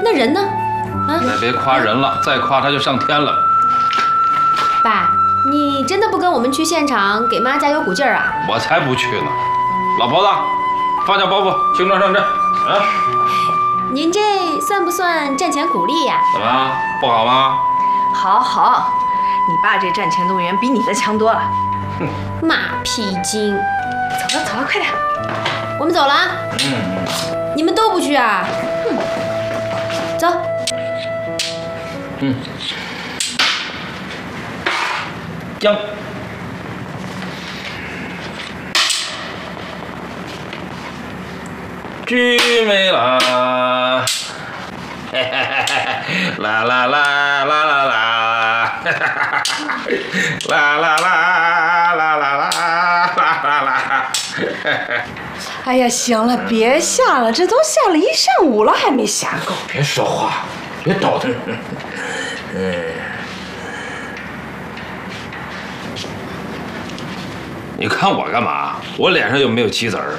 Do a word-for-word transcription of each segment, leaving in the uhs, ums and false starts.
那人呢？啊！ 再别夸人了，再夸他就上天了。 爸，你真的不跟我们去现场给妈加油鼓劲儿啊？ 我才不去呢！老婆子，放下包袱，轻装上阵。啊！ 您这算不算战前鼓励呀？ 怎么样？不好吗？ 好好，你爸这战前动员比你的强多了。 哼， 马屁精！ 走了走了，快点！ 我们走了啊。 嗯。 你们都不去啊？嗯。走。 嗯。将。聚美啦！嘿嘿嘿嘿，啦啦啦啦啦啦，啦啦啦啦啦啦啦啦。 哎呀，行了，别下了，这都下了一上午了，还没下够。 别说话，别叨叨。嗯。 你看我干嘛？我脸上又没有棋子儿。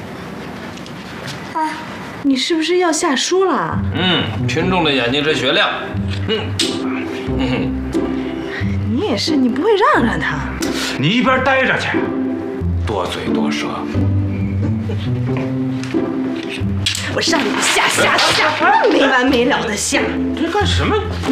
啊，你是不是要下书了？ 嗯，群众的眼睛真雪亮。嗯，嗯， 你也是，你不会让让他？ 你一边待着去，多嘴多舌。 我让你下下下，没完没了的下。 这干什么？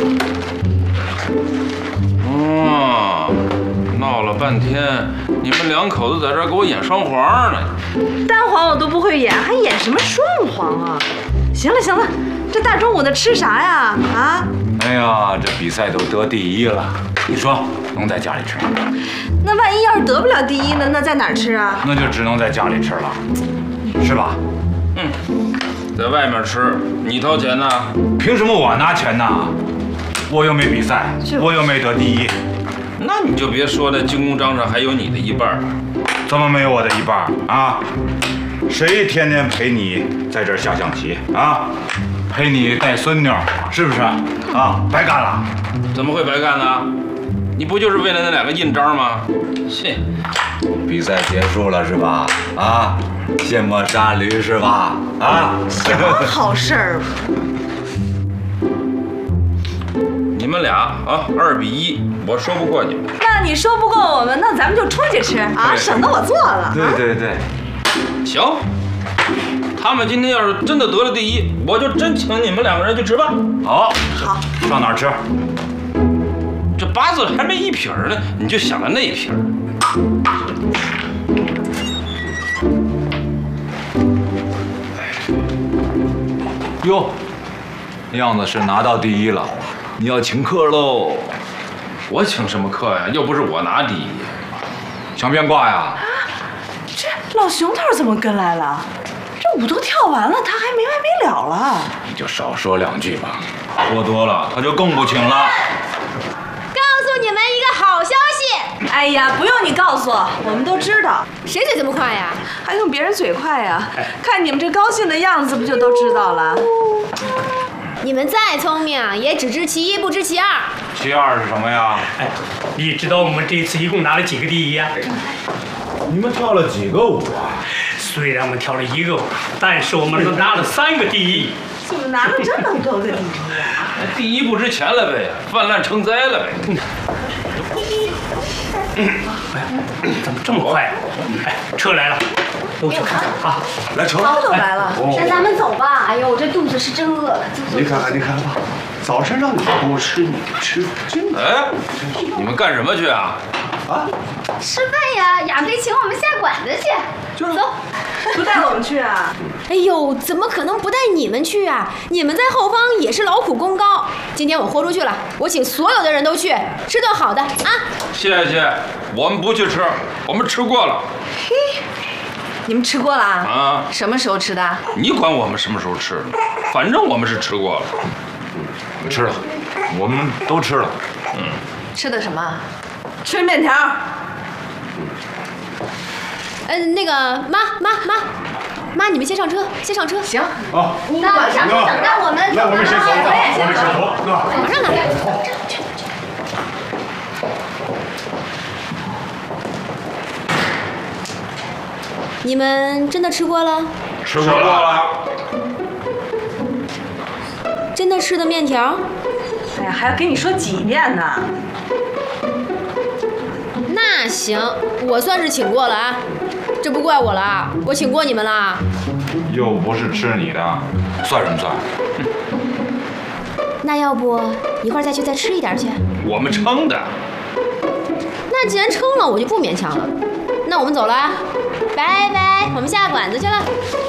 哦，闹了半天，你们两口子在这儿给我演双簧呢。 单簧我都不会演，还演什么双簧啊？行了行了，这大中午的吃啥呀？啊？ 哎呀，这比赛都得第一了，你说能在家里吃吗？ 那万一要是得不了第一呢？那在哪儿吃啊？ 那就只能在家里吃了，是吧？ 嗯，在外面吃，你掏钱呢？ 凭什么我拿钱呢？我又没比赛，我又没得第一。 那你就别说那军功章上还有你的一半了。 怎么没有我的一半啊？谁天天陪你在这儿下象棋啊？陪你带孙女，是不是啊？白干了？ 怎么会白干呢？你不就是为了那两个印章吗？切！ 比赛结束了是吧？啊，卸磨杀驴是吧？啊， 什么好事儿？ 你们俩啊，二比一，我说不过你们。 那你说不过我们，那咱们就出去吃啊，省得我做了。 对对对， 行。他们今天要是真的得了第一，我就真请你们两个人去吃饭。 好， 好， 上哪儿吃？ 这八字还没一撇呢，你就想着那一撇。 哟，样子是拿到第一了，你要请客喽。 我请什么客呀？又不是我拿第一。 想变卦呀？ 啊，这老熊头怎么跟来了？这舞都跳完了，他还没完没了了。 你就少说两句吧，说多了他就更不请了。 告诉你们一个好消息！ 哎呀，不用你告诉，我们都知道。 谁嘴这么快呀？ 还用别人嘴快呀？看你们这高兴的样子，不就都知道了？ 你们再聪明，也只知其一，不知其二。 其二是什么呀？ 哎，你知道我们这一次一共拿了几个第一呀？ 你们跳了几个舞啊？ 虽然我们跳了一个舞，但是我们都拿了三个第一。 怎么拿了这么多个第一啊？ 第一不值钱了呗，泛滥成灾了呗。 嗯，哎呀，怎么这么快啊？哎，车来了，都去看看啊！ 来车， 包都来了， 那咱们走吧。哎呦，我这肚子是真饿了。 你看看，你看看吧，早上让你多吃，你就吃，真的。 哎，你们干什么去啊？ 啊？ 吃饭呀，雅飞请我们下馆子去。 就是走，不带我们去啊？ 哎呦，怎么可能不带你们去啊？你们在后方也是劳苦功高。今天我豁出去了，我请所有的人都去吃顿好的啊！ 谢谢，我们不去吃，我们吃过了。 嘿，你们吃过了啊？ 啊？ 什么时候吃的？ 你管我们什么时候吃的？反正我们是吃过了。 吃了，我们都吃了。 嗯。 吃的什么？吃面条。 呃，那个妈妈妈，妈，你们先上车，先上车。 行。 啊， 那上车等待我们。 那我们先走，我们先走，那马上来。你们真的吃过了？ 吃过了。 真的吃的面条？ 哎呀，还要跟你说几遍呢？ 那行，我算是请过了啊，这不怪我了啊，我请过你们了。 又不是吃你的，算什么算？ 那要不一会儿再去再吃一点去？ 我们撑的。 那既然撑了，我就不勉强了。那我们走了啊，拜拜，我们下馆子去了。